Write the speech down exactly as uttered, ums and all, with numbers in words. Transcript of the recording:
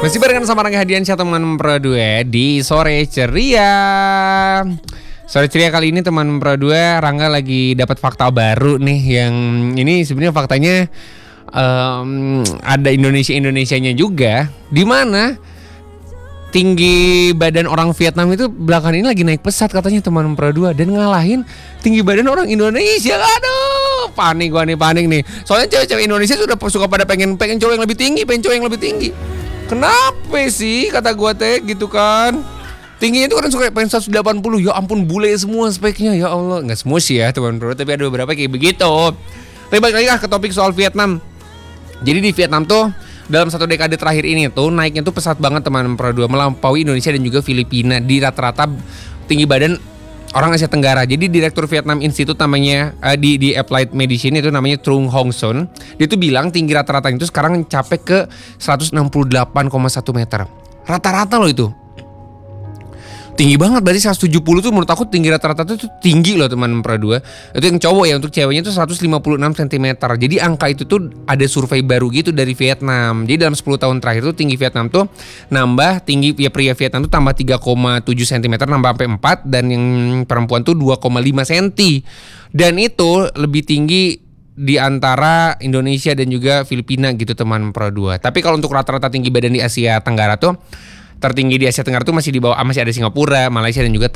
Masih barengan sama Rangga Hadiansyah teman Pro dua di Sore Ceria. Sore Ceria kali ini teman Pro dua, Rangga lagi dapat fakta baru nih. Yang ini sebenarnya faktanya um, ada Indonesia-Indonesianya juga. Di mana tinggi badan orang Vietnam itu belakangan ini lagi naik pesat katanya teman Pro dua. Dan ngalahin tinggi badan orang Indonesia. Aduh, panik gua nih, panik nih. Soalnya cewek-cewek Indonesia sudah suka pada pengen pengen cowok yang lebih tinggi, pengen cowok yang lebih tinggi. Kenapa sih kata gua teh gitu kan? Tingginya itu kan suka pengen seratus delapan puluh. Ya ampun, bule semua speknya. Ya Allah, enggak semua sih ya teman Pro, tapi ada beberapa kayak begitu. Tapi balik lagi lah ke topik soal Vietnam. Jadi di Vietnam tuh dalam satu dekade terakhir ini tuh naiknya tuh pesat banget teman Pro dua, melampaui Indonesia dan juga Filipina di rata-rata tinggi badan orang Asia Tenggara. Jadi Direktur Vietnam Institute namanya uh, di di Applied Medicine itu namanya Trung Hong Son. Dia tuh bilang tinggi rata-rata itu sekarang mencapai ke seratus enam puluh delapan koma satu meter. Rata-rata loh itu. Tinggi banget, berarti seratus tujuh puluh tuh menurut aku tinggi rata-rata itu tinggi loh teman Pro dua. Itu yang cowok ya, untuk ceweknya itu seratus lima puluh enam sentimeter. Jadi angka itu tuh ada survei baru gitu dari Vietnam. Jadi dalam sepuluh tahun terakhir tuh tinggi Vietnam tuh nambah, tinggi ya pria Vietnam tuh tambah tiga koma tujuh sentimeter, nambah sampai empat, dan yang perempuan tuh dua koma lima sentimeter. Dan itu lebih tinggi di antara Indonesia dan juga Filipina gitu teman Pro dua. Tapi kalau untuk rata-rata tinggi badan di Asia Tenggara tuh tertinggi di Asia Tenggara tuh masih di bawah, masih ada Singapura, Malaysia dan juga